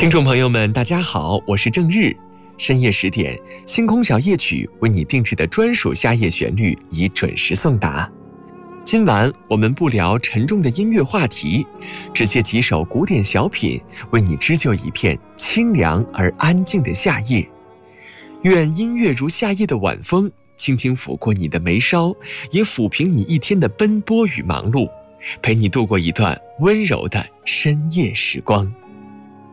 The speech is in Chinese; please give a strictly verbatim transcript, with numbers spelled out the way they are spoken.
听众朋友们，大家好，我是郑日。深夜十点，星空小夜曲为你定制的专属夏夜旋律已准时送达。今晚我们不聊沉重的音乐话题，只借几首古典小品，为你织就一片清凉而安静的夏夜。愿音乐如夏夜的晚风，轻轻抚过你的眉梢，也抚平你一天的奔波与忙碌，陪你度过一段温柔的深夜时光。